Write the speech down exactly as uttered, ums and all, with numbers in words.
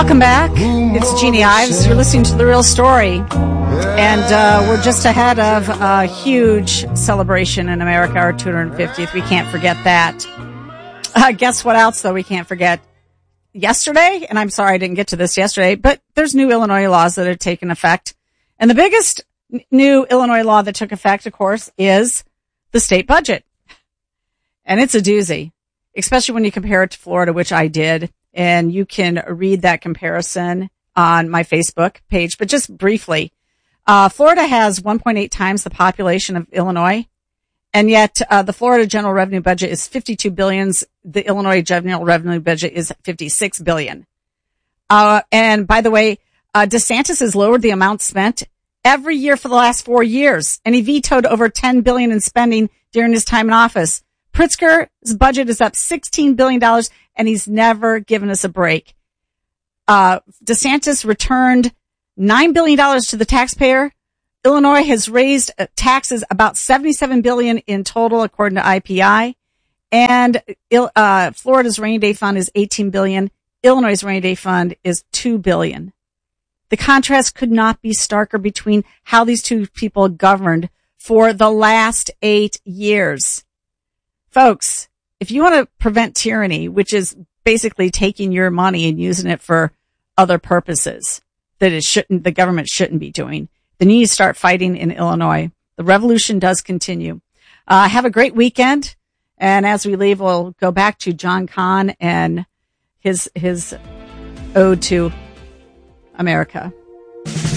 Welcome back. It's Jeannie Ives. You're listening to The Real Story. And uh, we're just ahead of a huge celebration in America, our two hundred fiftieth. We can't forget that. Uh, guess what else, though, we can't forget? Yesterday, and I'm sorry I didn't get to this yesterday, but there's new Illinois laws that have taken effect. And the biggest n- new Illinois law that took effect, of course, is the state budget. And it's a doozy, especially when you compare it to Florida, which I did. And you can read that comparison on my Facebook page. But just briefly, uh, Florida has one point eight times the population of Illinois. And yet, uh, the Florida general revenue budget is fifty-two billion dollars. The Illinois general revenue budget is fifty-six billion dollars. Uh, and by the way, uh, DeSantis has lowered the amount spent every year for the last four years. And he vetoed over ten billion dollars in spending during his time in office. Pritzker's budget is up sixteen billion dollars, and he's never given us a break. Uh, DeSantis returned nine billion dollars to the taxpayer. Illinois has raised taxes about seventy-seven billion dollars in total, according to I P I. And uh, Florida's rainy day fund is eighteen billion dollars. Illinois' rainy day fund is two billion dollars. The contrast could not be starker between how these two people governed for the last eight years. Folks, if you want to prevent tyranny, which is basically taking your money and using it for other purposes that it shouldn't, the government shouldn't be doing, then you need to start fighting in Illinois. The revolution does continue. Uh, have a great weekend. And as we leave, we'll go back to John Kahn and his, his ode to America.